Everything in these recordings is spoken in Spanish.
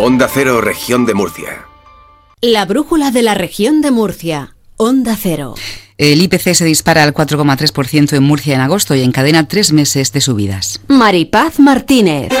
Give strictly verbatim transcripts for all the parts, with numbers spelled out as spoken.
Onda Cero, Región de Murcia. La brújula de la Región de Murcia. Onda Cero. El I P C se dispara al cuatro coma tres por ciento en Murcia en agosto y encadena tres meses de subidas. Maripaz Martínez.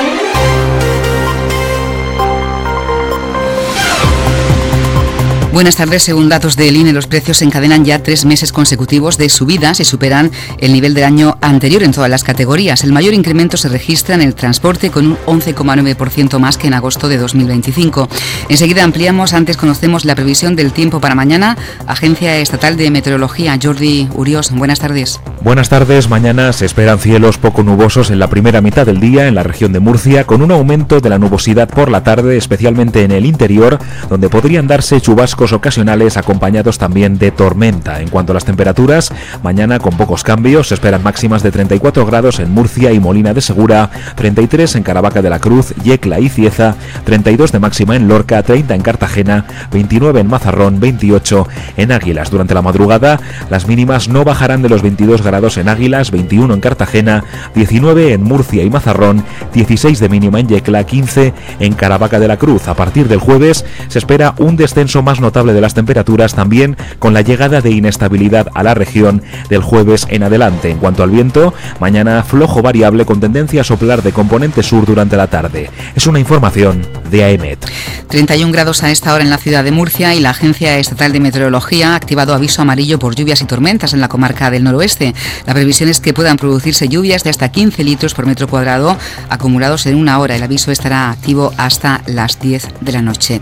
Buenas tardes. Según datos del I N E, los precios encadenan ya tres meses consecutivos de subidas y superan el nivel del año anterior en todas las categorías. El mayor incremento se registra en el transporte, con un once coma nueve por ciento más que en agosto de dos mil veinticinco. Enseguida ampliamos, antes conocemos la previsión del tiempo para mañana. Agencia Estatal de Meteorología, Jordi Uriós, buenas tardes. Buenas tardes. Mañana se esperan cielos poco nubosos en la primera mitad del día en la región de Murcia, con un aumento de la nubosidad por la tarde, especialmente en el interior, donde podrían darse chubascos ocasionales acompañados también de tormenta. En cuanto a las temperaturas, mañana con pocos cambios, se esperan máximas de treinta y cuatro grados en Murcia y Molina de Segura, treinta y tres en Caravaca de la Cruz, Yecla y Cieza, treinta y dos de máxima en Lorca, treinta en Cartagena, veintinueve en Mazarrón, veintiocho en Águilas. Durante la madrugada, las mínimas no bajarán de los veintidós grados en Águilas, veintiuno en Cartagena, diecinueve en Murcia y Mazarrón, dieciséis de mínima en Yecla, quince en Caravaca de la Cruz. A partir del jueves se espera un descenso más notable de las temperaturas, también con la llegada de inestabilidad a la región del jueves en adelante. En cuanto al viento, mañana flojo variable con tendencia a soplar de componente sur durante la tarde. Es una información de AEMET. treinta y un grados a esta hora en la ciudad de Murcia y la Agencia Estatal de Meteorología ha activado aviso amarillo por lluvias y tormentas en la comarca del noroeste. La previsión es que puedan producirse lluvias de hasta quince litros por metro cuadrado acumulados en una hora. El aviso estará activo hasta las diez de la noche.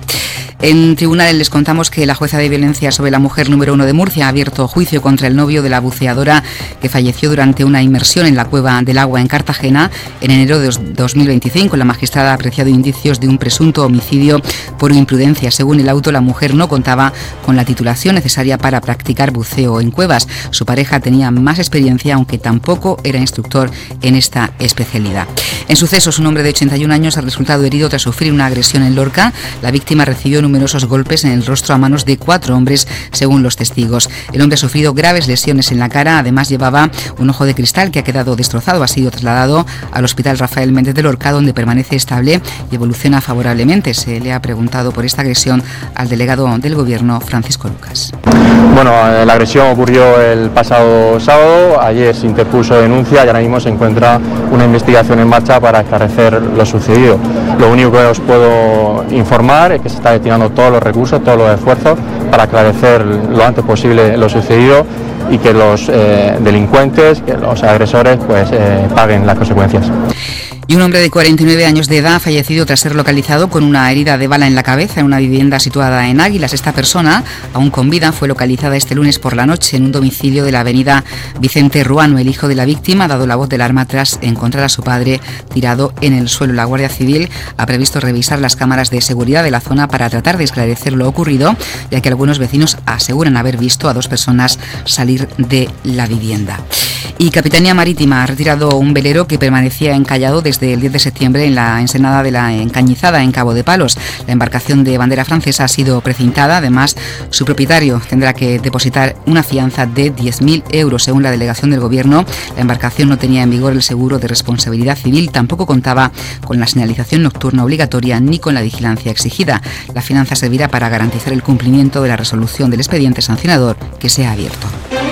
En tribunales les contamos que la jueza de violencia sobre la mujer número uno de Murcia ha abierto juicio contra el novio de la buceadora que falleció durante una inmersión en la Cueva del Agua en Cartagena en enero de dos mil veinticinco. La magistrada ha apreciado indicios de un presunto homicidio por imprudencia. Según el auto, la mujer no contaba con la titulación necesaria para practicar buceo en cuevas. Su pareja tenía más experiencia, aunque tampoco era instructor en esta especialidad. En sucesos, un hombre de ochenta y un años ha resultado herido tras sufrir una agresión en Lorca. La víctima recibió numerosos golpes en el rostro a manos de cuatro hombres, según los testigos. El hombre ha sufrido graves lesiones en la cara. Además, llevaba un ojo de cristal que ha quedado destrozado. Ha sido trasladado al Hospital Rafael Méndez de Lorca, donde permanece estable y evoluciona favorablemente. Se le ha preguntado por esta agresión al delegado del Gobierno, Francisco Lucas. Bueno, la agresión ocurrió el pasado sábado. Ayer se interpuso denuncia y ahora mismo se encuentra una investigación en marcha para esclarecer lo sucedido. Lo único que os puedo informar es que se está destinando todos los recursos, todos los esfuerzos para esclarecer lo antes posible lo sucedido y que los eh, delincuentes, que los agresores, pues eh, paguen las consecuencias. Y un hombre de cuarenta y nueve años de edad ha fallecido tras ser localizado con una herida de bala en la cabeza en una vivienda situada en Águilas. Esta persona, aún con vida, fue localizada este lunes por la noche en un domicilio de la avenida Vicente Ruano. El hijo de la víctima ha dado la voz de alarma tras encontrar a su padre tirado en el suelo. La Guardia Civil ha previsto revisar las cámaras de seguridad de la zona para tratar de esclarecer lo ocurrido, ya que algunos vecinos aseguran haber visto a dos personas salir de la vivienda. Y Capitanía Marítima ha retirado un velero que permanecía encallado desde el diez de septiembre en la ensenada de la Encañizada, en Cabo de Palos. La embarcación de bandera francesa ha sido precintada. Además, su propietario tendrá que depositar una fianza de diez mil euros. Según la delegación del Gobierno, la embarcación no tenía en vigor el seguro de responsabilidad civil, tampoco contaba con la señalización nocturna obligatoria ni con la vigilancia exigida. La fianza servirá para garantizar el cumplimiento de la resolución del expediente sancionador que se ha abierto.